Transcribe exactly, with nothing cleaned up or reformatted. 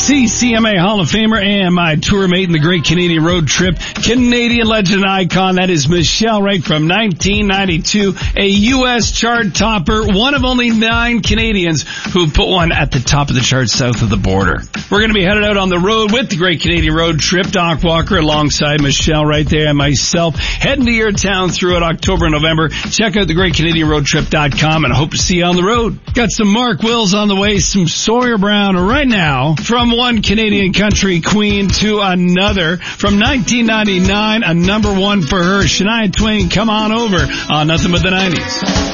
C C M A Hall of Famer and my tour mate in the Great Canadian Road Trip, Canadian legend and icon. That is Michelle Wright from nineteen ninety-two, a U S chart topper, one of only nine Canadians who put one at the top of the chart south of the border. We're going to be headed out on the road with the Great Canadian Road Trip. Doc Walker alongside Michelle Wright there and myself heading to your town throughout October and November. Check out the great canadian road trip dot com and I hope to see you on the road. Got some Mark Wills on the way, some Sawyer Brown right now. From one Canadian country queen to another. From nineteen ninety-nine, a number one for her. Shania Twain, come on over on Nothing But the nineties.